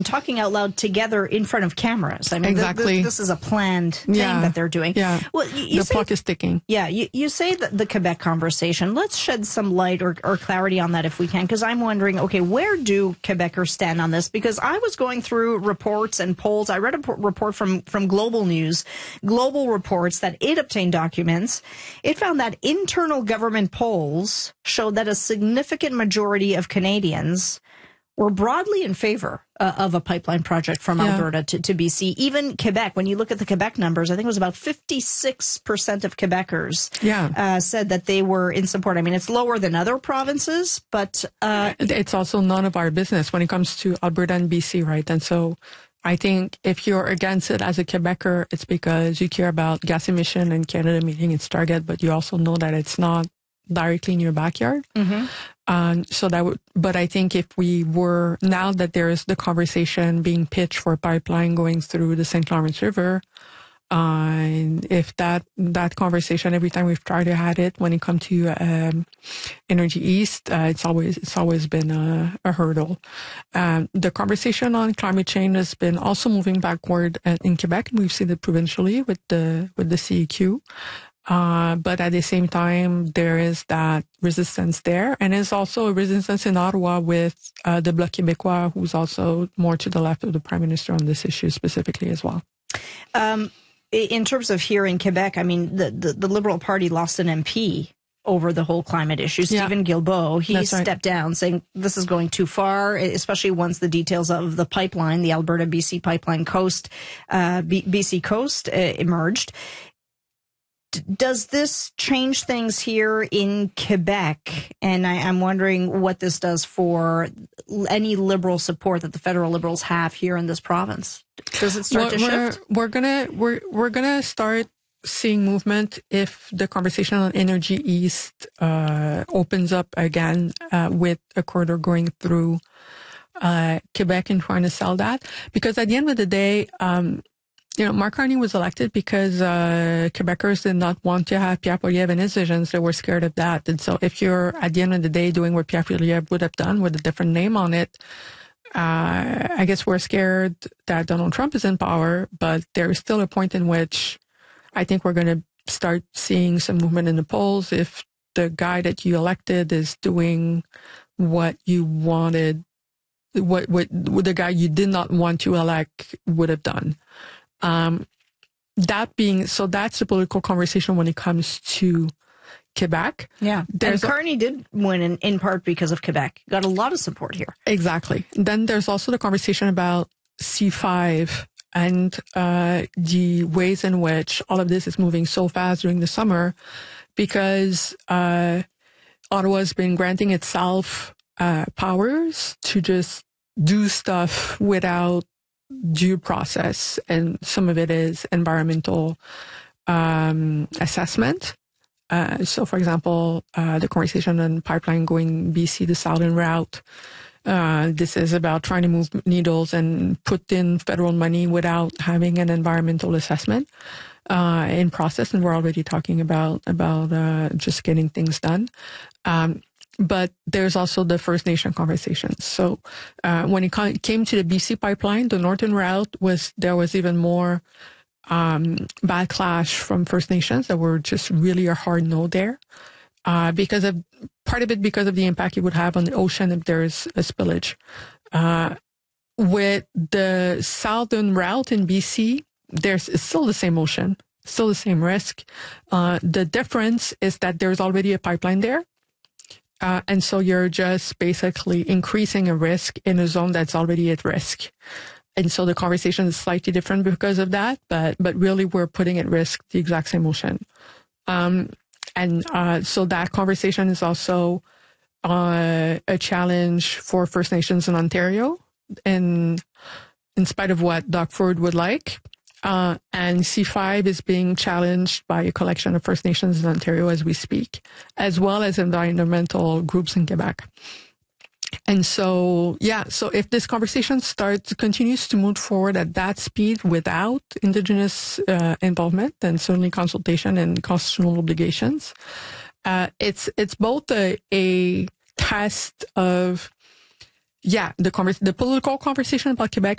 talking out loud together in front of cameras. I mean, exactly. This is a planned thing that they're doing. Yeah. Well, the clock is ticking. Yeah, you say that the Quebec conversation. Let's shed some light or clarity on that if we can, because I'm wondering, okay, where do Quebecers stand on this? Because I was going through reports and polls. I read a report from Global News. Global reports that it obtained documents. It found that internal government polls showed that a significant majority of Canadians were broadly in favor of a pipeline project from Alberta to BC. Even Quebec, when you look at the Quebec numbers, I think it was about 56% of Quebecers said that they were in support. I mean, it's lower than other provinces, but... it's also none of our business when it comes to Alberta and BC, right? And so I think if you're against it as a Quebecer, it's because you care about gas emission and Canada meeting its target, but you also know that it's not directly in your backyard. Mm-hmm. But I think if we were, now that there's the conversation being pitched for a pipeline going through the St. Lawrence River, if that conversation, every time we've tried to have it when it comes to Energy East, it's always been a hurdle. The conversation on climate change has been also moving backward in Quebec, and we've seen it provincially with the CEQ. But at the same time, there is that resistance there. And there's also a resistance in Ottawa with the Bloc Québécois, who's also more to the left of the Prime Minister on this issue specifically as well. In terms of here in Quebec, I mean, the Liberal Party lost an MP over the whole climate issue. Stephen Guilbeault, he stepped down saying this is going too far, especially once the details of the pipeline, the Alberta-BC pipeline BC Coast emerged. Does this change things here in Quebec? And I'm wondering what this does for any Liberal support that the federal Liberals have here in this province. Does it start to shift? We're gonna start seeing movement if the conversation on Energy East opens up again with a corridor going through Quebec and trying to sell that. Because at the end of the day, Mark Carney was elected because Quebecers did not want to have Pierre Poilievre and his visions. They were scared of that. And so if you're, at the end of the day, doing what Pierre Poilievre would have done with a different name on it, I guess we're scared that Donald Trump is in power, but there is still a point in which I think we're going to start seeing some movement in the polls if the guy that you elected is doing what you wanted, what the guy you did not want to elect would have done. That's the political conversation when it comes to Quebec. Yeah. And Carney did win in part because of Quebec. Got a lot of support here. Exactly. Then there's also the conversation about C5 and the ways in which all of this is moving so fast during the summer because Ottawa's been granting itself powers to just do stuff without due process, and some of it is environmental assessment. So, for example, the conversation on pipeline going BC, the southern route, this is about trying to move needles and put in federal money without having an environmental assessment in process, and we're already talking about just getting things done. But there's also the First Nation conversations. So when it came to the BC pipeline, the northern route there was even more backlash from First Nations that were just really a hard no there, because of the impact it would have on the ocean if there's a spillage. With the southern route in BC, it's still the same ocean, still the same risk. The difference is that there's already a pipeline there. And so you're just basically increasing a risk in a zone that's already at risk. And so the conversation is slightly different because of that, but really we're putting at risk the exact same ocean. So that conversation is also a challenge for First Nations in Ontario, in spite of what Doug Ford would like. And C5 is being challenged by a collection of First Nations in Ontario as we speak, as well as environmental groups in Quebec. And so if this conversation continues to move forward at that speed without Indigenous involvement and certainly consultation and constitutional obligations, it's both a test of the political conversation about Quebec